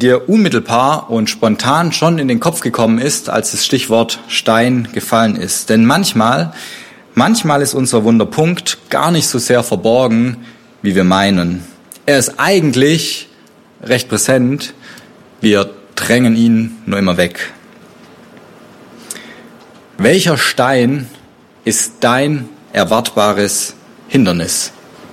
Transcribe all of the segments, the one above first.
dir unmittelbar und spontan schon in den Kopf gekommen ist, als das Stichwort Stein gefallen ist. Denn manchmal ist unser Wunderpunkt gar nicht so sehr verborgen, wie wir meinen. Er ist eigentlich recht präsent, wir drängen ihn nur immer weg. Welcher Stein ist dein erwartbares Hindernis?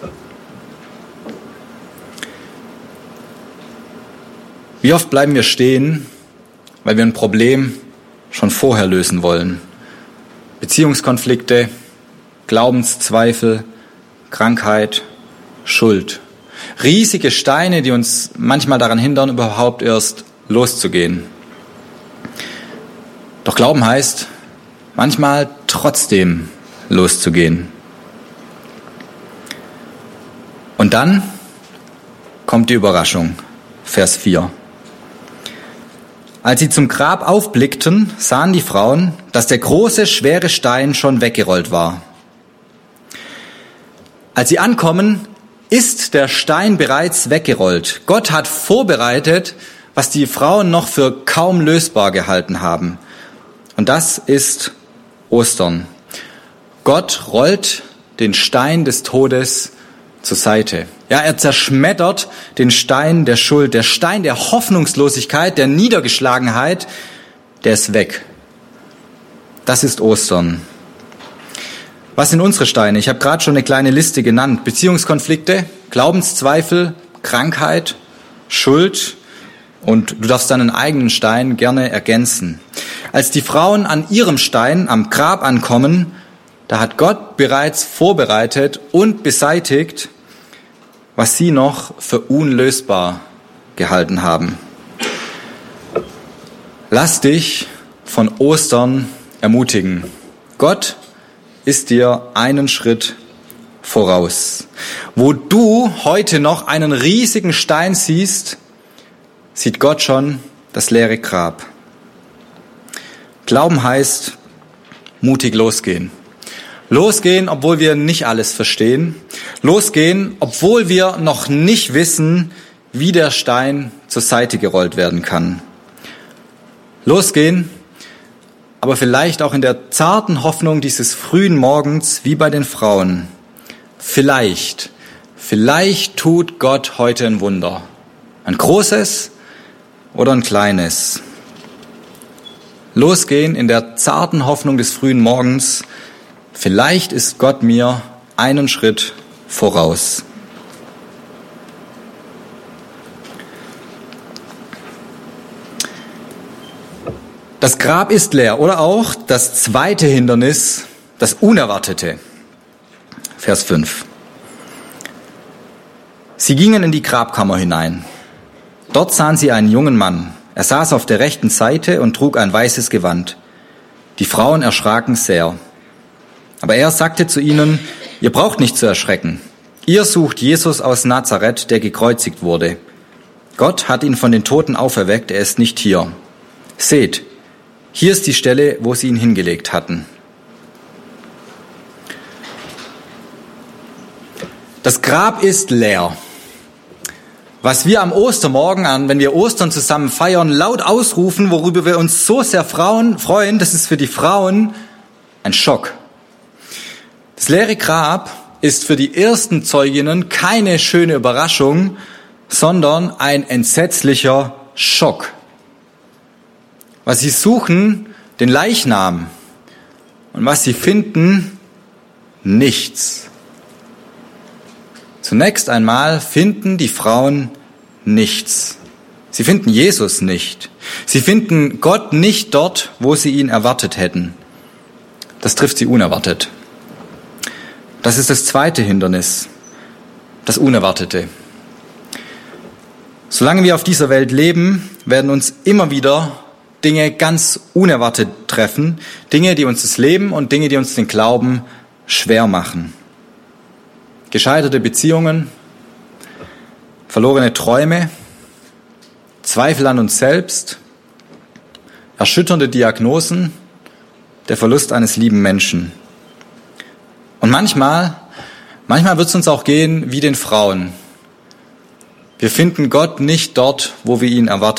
Wie oft bleiben wir stehen, weil wir ein Problem schon vorher lösen wollen? Beziehungskonflikte, Glaubenszweifel, Krankheit, Schuld. Riesige Steine, die uns manchmal daran hindern, überhaupt erst loszugehen. Doch Glauben heißt, manchmal trotzdem loszugehen. Und dann kommt die Überraschung, Vers 4. Als sie zum Grab aufblickten, sahen die Frauen, dass der große, schwere Stein schon weggerollt war. Als sie ankommen, ist der Stein bereits weggerollt. Gott hat vorbereitet, was die Frauen noch für kaum lösbar gehalten haben. Und das ist Ostern. Gott rollt den Stein des Todes zur Seite. Ja, er zerschmettert den Stein der Schuld, der Stein der Hoffnungslosigkeit, der Niedergeschlagenheit, der ist weg. Das ist Ostern. Was sind unsere Steine? Ich habe gerade schon eine kleine Liste genannt. Beziehungskonflikte, Glaubenszweifel, Krankheit, Schuld und du darfst deinen eigenen Stein gerne ergänzen. Als die Frauen an ihrem Stein am Grab ankommen, da hat Gott bereits vorbereitet und beseitigt, was sie noch für unlösbar gehalten haben. Lass dich von Ostern ermutigen. Gott ist dir einen Schritt voraus. Wo du heute noch einen riesigen Stein siehst, sieht Gott schon das leere Grab. Glauben heißt, mutig losgehen. Losgehen, obwohl wir nicht alles verstehen. Losgehen, obwohl wir noch nicht wissen, wie der Stein zur Seite gerollt werden kann. Losgehen, aber vielleicht auch in der zarten Hoffnung dieses frühen Morgens, wie bei den Frauen. Vielleicht tut Gott heute ein Wunder. Ein großes oder ein kleines. Losgehen in der zarten Hoffnung des frühen Morgens. Vielleicht ist Gott mir einen Schritt voraus. Das Grab ist leer oder auch das zweite Hindernis, das Unerwartete. Vers 5. Sie gingen in die Grabkammer hinein. Dort sahen sie einen jungen Mann. Er saß auf der rechten Seite und trug ein weißes Gewand. Die Frauen erschraken sehr. Aber er sagte zu ihnen, ihr braucht nicht zu erschrecken. Ihr sucht Jesus aus Nazareth, der gekreuzigt wurde. Gott hat ihn von den Toten auferweckt, er ist nicht hier. Seht, hier ist die Stelle, wo sie ihn hingelegt hatten. Das Grab ist leer. Was wir am Ostermorgen wenn wir Ostern zusammen feiern, laut ausrufen, worüber wir uns so sehr freuen, das ist für die Frauen ein Schock. Das leere Grab ist für die ersten Zeuginnen keine schöne Überraschung, sondern ein entsetzlicher Schock. Was sie suchen, den Leichnam. Und was sie finden, nichts. Zunächst einmal finden die Frauen nichts. Sie finden Jesus nicht. Sie finden Gott nicht dort, wo sie ihn erwartet hätten. Das trifft sie unerwartet. Das ist das zweite Hindernis, das Unerwartete. Solange wir auf dieser Welt leben, werden uns immer wieder Dinge ganz unerwartet treffen. Dinge, die uns das Leben und Dinge, die uns den Glauben schwer machen. Gescheiterte Beziehungen, verlorene Träume, Zweifel an uns selbst, erschütternde Diagnosen, der Verlust eines lieben Menschen. Und manchmal wird es uns auch gehen wie den Frauen. Wir finden Gott nicht dort, wo wir ihn erwarten.